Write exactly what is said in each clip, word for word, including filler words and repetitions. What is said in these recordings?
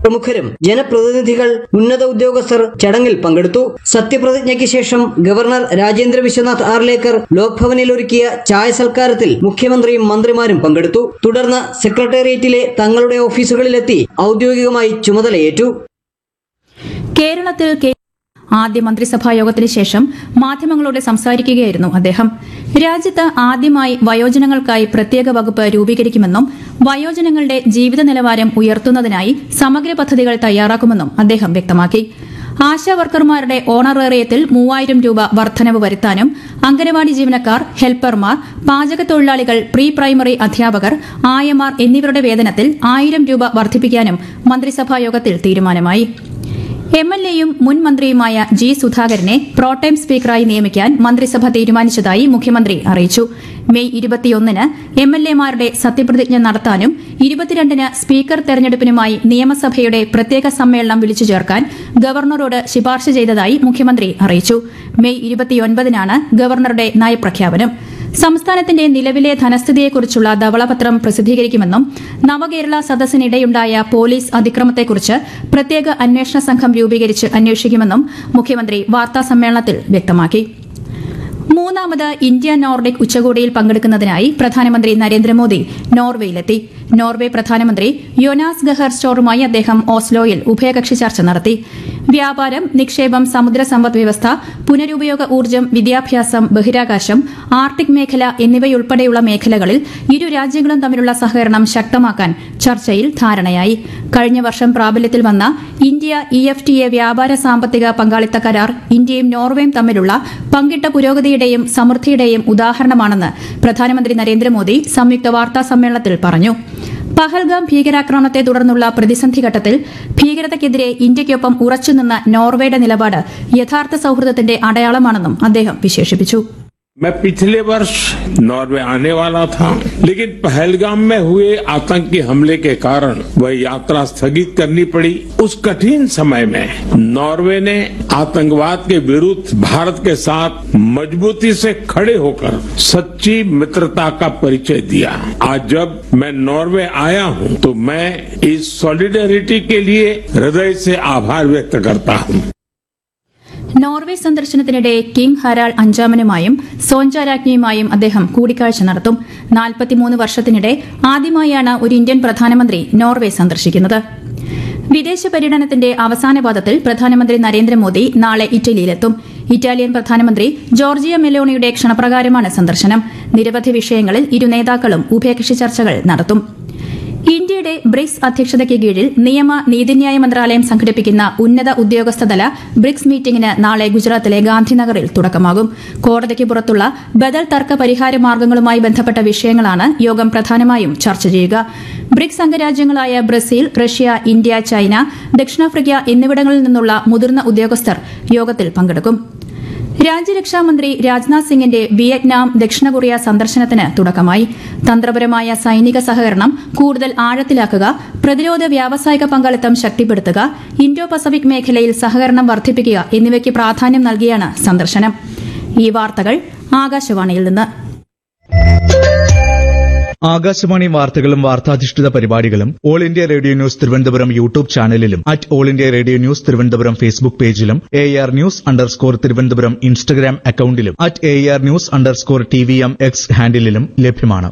പ്രമുഖരും ജനപ്രതിനിധികൾ, ഉന്നത ഉദ്യോഗസ്ഥർ ചടങ്ങിൽ പങ്കെടുത്തു. സത്യപ്രതിജ്ഞയ്ക്ക് ശേഷം ഗവർണർ രാജേന്ദ്ര വിശ്വനാഥ് ആർലേക്കർ ലോക്ഭവനിൽ ഒരുക്കിയ ചായ സൽക്കാരത്തിൽ മുഖ്യമന്ത്രിയും മന്ത്രിമാരും പങ്കെടുത്തു. തുടർന്ന് സെക്രട്ടേറിയറ്റിലെ തങ്ങളുടെ ഓഫീസുകളിലെത്തി ഔദ്യോഗികമായി ചുമതലയേറ്റു. കേരളത്തിൽ ആദ്യ മന്ത്രിസഭാ യോഗത്തിന് ശേഷം മാധ്യമങ്ങളോട് സംസാരിക്കുകയായിരുന്നു അദ്ദേഹം. രാജ്യത്ത് ആദ്യമായി വയോജനങ്ങൾക്കായി പ്രത്യേക വകുപ്പ് രൂപീകരിക്കുമെന്നും വയോജനങ്ങളുടെ ജീവിത നിലവാരം ഉയർത്തുന്നതിനായി സമഗ്ര പദ്ധതികൾ തയ്യാറാക്കുമെന്നും അദ്ദേഹം വ്യക്തമാക്കി. ആശാ വർക്കർമാരുടെ ഓണറേറിയത്തിൽ മൂവായിരം രൂപ വർധനവ് വരുത്താനും അംഗനവാടി ജീവനക്കാർ, ഹെൽപ്പർമാർ, പാചകത്തൊഴിലാളികൾ, പ്രീ പ്രൈമറി അധ്യാപകർ, ആയമാർ എന്നിവരുടെ വേതനത്തിൽ ആയിരം രൂപ വർദ്ധിപ്പിക്കാനും മന്ത്രിസഭാ യോഗത്തിൽ തീരുമാനമായി. എം എൽ എയും മുൻ മന്ത്രിയുമായ ജി സുധാകരനെ പ്രോടൈം സ്പീക്കറായി നിയമിക്കാൻ മന്ത്രിസഭ തീരുമാനിച്ചതായി മുഖ്യമന്ത്രി അറിയിച്ചു. മെയ് ഇരുപത്തിയൊന്നിന് എം എൽ എമാരുടെ സത്യപ്രതിജ്ഞ നടത്താനും ഇരുപത്തിരണ്ടിന് സ്പീക്കർ തെരഞ്ഞെടുപ്പിനുമായി നിയമസഭയുടെ പ്രത്യേക സമ്മേളനം വിളിച്ചു ചേർക്കാൻ ഗവർണറോട് ശുപാർശ ചെയ്തതായി മുഖ്യമന്ത്രി അറിയിച്ചു. മെയ് ഇരുപത്തിയൊൻപതിനാണ് ഗവർണറുടെ നയപ്രഖ്യാപനം. സംസ്ഥാനത്തിന്റെ നിലവിലെ ധനസ്ഥിതിയെക്കുറിച്ചുള്ള ധവളപത്രം പ്രസിദ്ധീകരിക്കുമെന്നും നവകേരള സദസ്സിനിടെയുണ്ടായ പോലീസ് അതിക്രമത്തെക്കുറിച്ച് പ്രത്യേക അന്വേഷണ സംഘം രൂപീകരിച്ച് അന്വേഷിക്കുമെന്നും മുഖ്യമന്ത്രി വാർത്താസമ്മേളനത്തിൽ വ്യക്തമാക്കി. മൂന്നാമത് ഇന്ത്യ നോർഡിക് ഉച്ചകോടിയിൽ പങ്കെടുക്കുന്നതിനായി പ്രധാനമന്ത്രി നരേന്ദ്രമോദി നോർവേയിലെത്തി. നോർവെ പ്രധാനമന്ത്രി യോനാസ് ഗഹർ സ്റ്റോറുമായി അദ്ദേഹം ഓസ്ലോയിൽ ഉഭയകക്ഷി ചർച്ച നടത്തി. വ്യാപാരം, നിക്ഷേപം, സമുദ്ര സമ്പദ് വ്യവസ്ഥ, പുനരുപയോഗ ഊർജ്ജം, വിദ്യാഭ്യാസം, ബഹിരാകാശം, ആർട്ടിക് മേഖല എന്നിവയുൾപ്പെടെയുള്ള മേഖലകളിൽ ഇരു രാജ്യങ്ങളും തമ്മിലുള്ള സഹകരണം ശക്തമാക്കാൻ ചർച്ചയിൽ ധാരണയായി. കഴിഞ്ഞ വർഷം പ്രാബല്യത്തിൽ വന്ന India E F T A വ്യാപാര സാമ്പത്തിക പങ്കാളിത്ത കരാർ ഇന്ത്യയും നോർവേയും തമ്മിലുള്ള പങ്കിട്ട പുരോഗതിയുടെയും സമൃദ്ധിയുടെയും ഉദാഹരണമാണെന്ന് പ്രധാനമന്ത്രി നരേന്ദ്രമോദി സംയുക്ത വാർത്താ സമ്മേളനത്തിൽ പറഞ്ഞു. പഹൽഗാം ഭീകരാക്രമണത്തെ തുടർന്നുള്ള പ്രതിസന്ധി ഘട്ടത്തിൽ ഭീകരതയ്ക്കെതിരെ ഇന്ത്യയ്ക്കൊപ്പം ഉറച്ചുനിന്ന നോർവേയുടെ നിലപാട് യഥാർത്ഥ സൌഹൃദത്തിന്റെ അടയാളമാണെന്നും അദ്ദേഹം വിശേഷിപ്പിച്ചു. मैं पिछले वर्ष नॉर्वे आने वाला था, लेकिन पहलगाम में हुए आतंकी हमले के कारण वह यात्रा स्थगित करनी पड़ी। उस कठिन समय में नॉर्वे ने आतंकवाद के विरुद्ध भारत के साथ मजबूती से खड़े होकर सच्ची मित्रता का परिचय दिया। आज जब मैं नॉर्वे आया हूं तो मैं इस सॉलिडेरिटी के लिए हृदय से आभार व्यक्त करता हूं। നോർവെ സന്ദർശനത്തിനിടെ കിങ് ഹരാൾ അഞ്ചാമനുമായും സോഞ്ച രാജ്ഞിയുമായും അദ്ദേഹം കൂടിക്കാഴ്ച നടത്തും. നാൽപ്പത്തിമൂന്ന് വർഷത്തിനിടെ ആദ്യമായാണ് ഒരു ഇന്ത്യൻ പ്രധാനമന്ത്രി നോർവെ സന്ദർശിക്കുന്നത്. വിദേശ പര്യടനത്തിന്റെ അവസാന പാദത്തിൽ പ്രധാനമന്ത്രി നരേന്ദ്രമോദി നാളെ ഇറ്റലിയിലെത്തും. ഇറ്റാലിയൻ പ്രധാനമന്ത്രി ജോർജിയ മെലോണിയുടെ ക്ഷണപ്രകാരമാണ് സന്ദർശനം. നിരവധി വിഷയങ്ങളിൽ ഇരു നേതാക്കളും ഉഭയകക്ഷി ചർച്ചകൾ നടത്തും. ഇന്ത്യയുടെ ബ്രിക്സ് അധ്യക്ഷതയ്ക്ക് കീഴിൽ നിയമ നീതിന്യായ മന്ത്രാലയം സംഘടിപ്പിക്കുന്ന ഉന്നത ഉദ്യോഗസ്ഥതല ബ്രിക്സ് മീറ്റിംഗിന് നാളെ ഗുജറാത്തിലെ ഗാന്ധിനഗറിൽ തുടക്കമാകും. കോടതിക്ക് പുറത്തുള്ള ബദൽ തർക്ക പരിഹാര മാർഗ്ഗങ്ങളുമായി ബന്ധപ്പെട്ട വിഷയങ്ങളാണ് യോഗം പ്രധാനമായും ചർച്ച ചെയ്യുക. BRICS അംഗരാജ്യങ്ങളായ Brazil, Russia, India, China, ദക്ഷിണാഫ്രിക്ക എന്നിവിടങ്ങളിൽ നിന്നുള്ള മുതിർന്ന ഉദ്യോഗസ്ഥർ യോഗത്തിൽ പങ്കെടുക്കും. രാജ്യരക്ഷാമന്ത്രി രാജ്നാഥ് സിംഗിന്റെ വിയറ്റ്നാം, ദക്ഷിണ കൊറിയ സന്ദർശനത്തിന് തുടക്കമായി. തന്ത്രപരമായ സൈനിക സഹകരണം കൂടുതൽ ആഴത്തിലാക്കുക, പ്രതിരോധ വ്യാവസായിക പങ്കാളിത്തം ശക്തിപ്പെടുത്തുക, ഇൻഡോ പസഫിക് മേഖലയിൽ സഹകരണം വർദ്ധിപ്പിക്കുക എന്നിവയ്ക്ക് പ്രാധാന്യം നൽകിയാണ് സന്ദർശനം. ഈ വാർത്തകൾ ആകാശവാണിയിൽ നിന്ന്. ആകാശവാണി വാർത്തകളും വാർത്താധിഷ്ഠിത പരിപാടികളും all India radio news Thiruvananthapuram YouTube ചാനലിലും at all India radio news Thiruvananthapuram Facebook പേജിലും A R news underscore Thiruvananthapuram Instagram അക്കൌണ്ടിലും at A R news underscore T V M X ഹാൻഡിലും ലഭ്യമാണ്.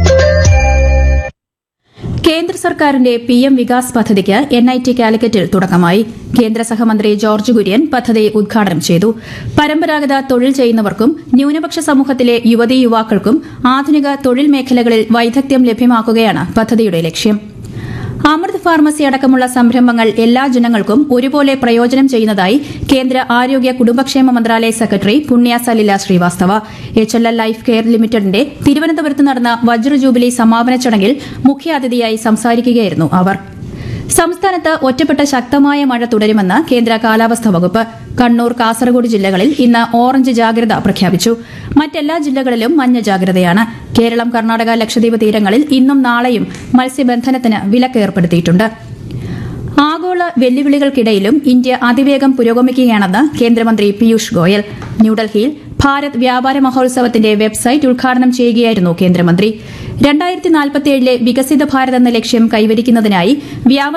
കേന്ദ്ര സർക്കാരിന്റെ പി എം വികാസ് പദ്ധതിക്ക് എൻ ഐ ടി കാലിക്കറ്റിൽ തുടക്കമായി. കേന്ദ്ര സഹമന്ത്രി ജോർജ് കുര്യൻ പദ്ധതി ഉദ്ഘാടനം ചെയ്തു. പരമ്പരാഗത തൊഴിൽ ചെയ്യുന്നവർക്കും ന്യൂനപക്ഷ സമൂഹത്തിലെ യുവതീ യുവാക്കൾക്കും ആധുനിക തൊഴിൽ മേഖലകളിൽ വൈദഗ്ധ്യം ലഭ്യമാക്കുകയാണ് പദ്ധതിയുടെ ലക്ഷ്യം. അമൃത് ഫാർമസി അടക്കമുള്ള സംരംഭങ്ങൾ എല്ലാ ജനങ്ങൾക്കും ഒരുപോലെ പ്രയോജനം ചെയ്യുന്നതായി കേന്ദ്ര ആരോഗ്യ കുടുംബക്ഷേമ മന്ത്രാലയ സെക്രട്ടറി പുണ്യ Salila Srivastava. H L L life care ലിമിറ്റഡിന്റെ തിരുവനന്തപുരത്ത് നടന്ന വജ്ര ജൂബിലി സമാപന ചടങ്ങിൽ മുഖ്യാതിഥിയായി സംസാരിക്കുകയായിരുന്നു അവർ. സംസ്ഥാനത്ത് ഒറ്റപ്പെട്ട ശക്തമായ മഴ തുടരുമെന്ന് കേന്ദ്ര കാലാവസ്ഥാ വകുപ്പ്. കണ്ണൂർ, കാസർഗോഡ് ജില്ലകളിൽ ഇന്ന് ഓറഞ്ച് ജാഗ്രത പ്രഖ്യാപിച്ചു. മറ്റെല്ലാ ജില്ലകളിലും മഞ്ഞ ജാഗ്രതയാണ്. കേരളം, കർണാടക, ലക്ഷദ്വീപ് തീരങ്ങളിൽ ഇന്നും നാളെയും മത്സ്യബന്ധനത്തിന് വിലക്ക് ഏർപ്പെടുത്തിയിട്ടുണ്ട്. ആഗോള വെല്ലുവിളികൾക്കിടയിലും ഇന്ത്യ അതിവേഗം പുരോഗമിക്കുകയാണെന്ന് കേന്ദ്രമന്ത്രി പീയൂഷ് ഗോയൽ. ന്യൂഡൽഹിയിൽ ഭാരത് വ്യാപാര മഹോത്സവത്തിന്റെ വെബ്സൈറ്റ് ഉദ്ഘാടനം ചെയ്യുകയായിരുന്നു കേന്ദ്രമന്ത്രി. രണ്ടായിരത്തി നാൽപ്പത്തിയേഴിലെ വികസിത ഭാരത് എന്ന ലക്ഷ്യം കൈവരിക്കുന്നതിനായി വ്യാപാര